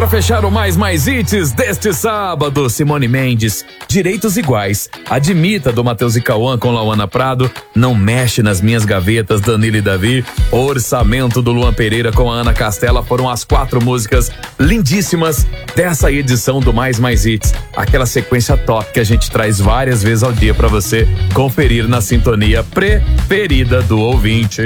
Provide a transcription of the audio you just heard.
para fechar o Mais Hits deste sábado, Simone Mendes, Direitos Iguais, Admita do Matheus e Cauã com Lauana Prado, Não Mexe nas Minhas Gavetas, Danilo e Davi, Orçamento do Luan Pereira com a Ana Castela, foram as 4 músicas lindíssimas dessa edição do Mais Hits, aquela sequência top que a gente traz várias vezes ao dia para você conferir na sintonia preferida do ouvinte.